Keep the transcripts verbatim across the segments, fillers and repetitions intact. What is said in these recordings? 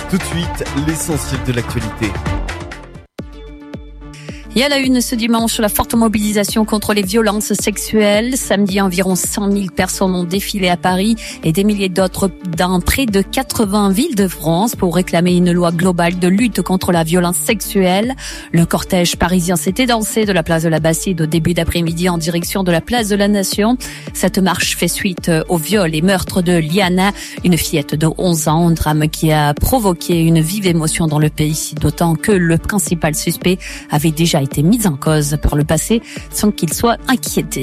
Tout de suite, l'essentiel de l'actualité. Et à la une ce dimanche, la forte mobilisation contre les violences sexuelles. Samedi, environ cent mille personnes ont défilé à Paris et des milliers d'autres dans près de quatre-vingts villes de France pour réclamer une loi globale de lutte contre la violence sexuelle. Le cortège parisien s'est élancé de la place de la Bastide au début d'après-midi en direction de la place de la Nation. Cette marche fait suite au viol et meurtre de Liana, une fillette de onze ans, un drame qui a provoqué une vive émotion dans le pays, d'autant que le principal suspect avait déjà été mis en cause par le passé sans qu'il soit inquiété.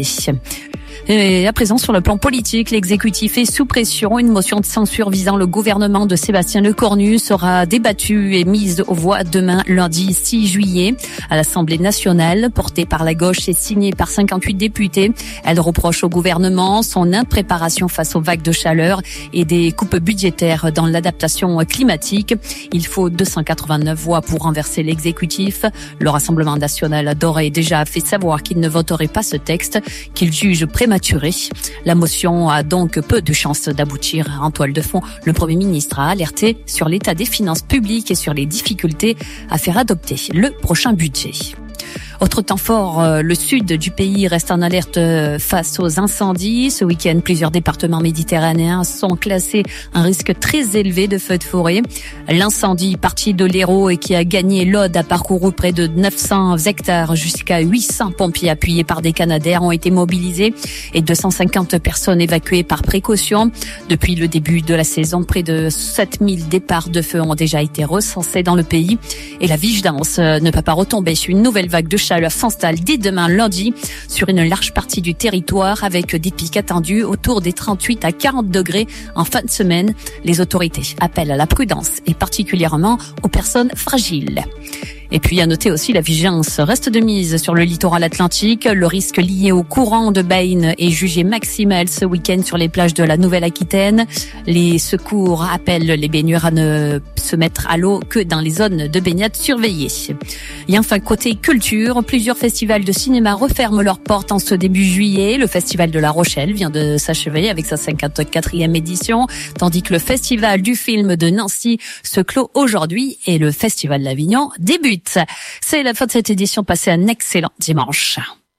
Et à présent, sur le plan politique, l'exécutif est sous pression. Une motion de censure visant le gouvernement de Sébastien Lecornu sera débattue et mise aux voix demain, lundi six juillet, à l'Assemblée nationale, portée par la gauche et signée par cinquante-huit députés. Elle reproche au gouvernement son impréparation face aux vagues de chaleur et des coupes budgétaires dans l'adaptation climatique. Il faut deux cent quatre-vingt-neuf voix pour renverser l'exécutif. Le Rassemblement national d'aurait déjà fait savoir qu'il ne voterait pas ce texte, qu'il juge prématuré. La motion a donc peu de chances d'aboutir. En toile de fond, le Premier ministre a alerté sur l'état des finances publiques et sur les difficultés à faire adopter le prochain budget. Autre temps fort, le sud du pays reste en alerte face aux incendies. Ce week-end, plusieurs départements méditerranéens sont classés à un risque très élevé de feux de forêt. L'incendie parti de l'Hérault et qui a gagné l'Aude a parcouru près de neuf cents hectares. Jusqu'à huit cents pompiers appuyés par des canadaires ont été mobilisés et deux cent cinquante personnes évacuées par précaution. Depuis le début de la saison, près de sept mille départs de feu ont déjà été recensés dans le pays. Et la vigilance ne peut pas retomber. Une nouvelle vague de chaleur s'installe dès demain lundi sur une large partie du territoire avec des pics attendus autour des trente-huit à quarante degrés en fin de semaine. Les autorités appellent à la prudence et particulièrement aux personnes fragiles. Et puis à noter aussi, la vigilance reste de mise sur le littoral atlantique. Le risque lié au courant de Baïne est jugé maximal ce week-end sur les plages de la Nouvelle-Aquitaine. Les secours appellent les baigneurs à ne se mettre à l'eau que dans les zones de baignade surveillées. Et enfin, côté culture, plusieurs festivals de cinéma referment leurs portes en ce début juillet. Le festival de La Rochelle vient de s'achever avec sa cinquante-quatrième édition, tandis que le festival du film de Nancy se clôt aujourd'hui et le festival d'Avignon débute. C'est la fin de cette édition. Passez un excellent dimanche.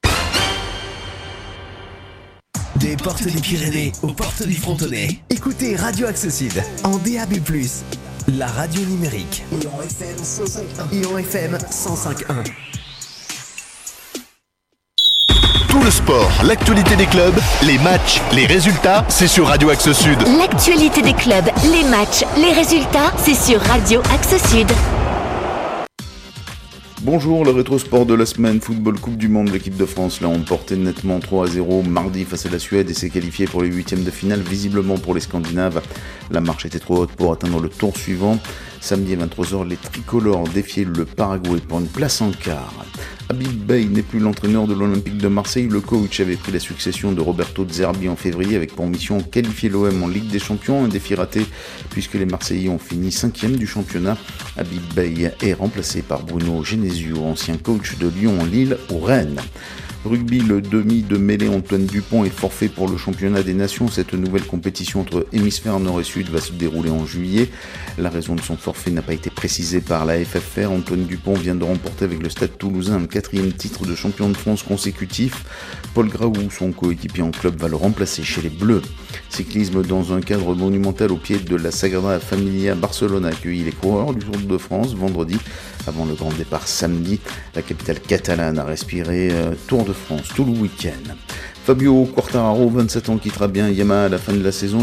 Des portes des Pyrénées aux portes du Frontonnet. Écoutez Radio Axe Sud en D A B plus, la radio numérique. Et en F M cent cinq point un. Et en F M cent cinq point un. Tout le sport, l'actualité des clubs, les matchs, les résultats, c'est sur Radio Axe Sud. L'actualité des clubs, les matchs, les résultats, c'est sur Radio Axe Sud. Bonjour, le rétro-sport de la semaine, football Coupe du Monde, l'équipe de France l'a emporté nettement trois à zéro mardi face à la Suède et s'est qualifiée pour les huitièmes de finale, visiblement pour les Scandinaves. La marche était trop haute pour atteindre le tour suivant. Samedi à vingt-trois heures, les tricolores défiaient le Paraguay pour une place en quart. Habib Beye n'est plus l'entraîneur de l'Olympique de Marseille. Le coach avait pris la succession de Roberto De Zerbi en février avec pour mission qualifier l'O M en Ligue des Champions. Un défi raté puisque les Marseillais ont fini cinquième du championnat. Habib Beye est remplacé par Bruno Genesio, ancien coach de Lyon, Lille ou Rennes. Rugby, le demi de mêlée Antoine Dupont est forfait pour le championnat des nations. Cette nouvelle compétition entre hémisphère nord et sud va se dérouler en juillet. La raison de son forfait n'a pas été précisée par la F F R. Antoine Dupont vient de remporter avec le Stade Toulousain un quatrième titre de champion de France consécutif. Paul Graou, son coéquipier en club, va le remplacer chez les Bleus. Cyclisme dans un cadre monumental au pied de la Sagrada Familia. Barcelone a accueilli les coureurs du Tour de France vendredi avant le grand départ samedi. La capitale catalane a respiré euh, Tour de France tout le week-end. Fabio Quartararo, vingt-sept ans, quittera bien Yamaha à la fin de la saison.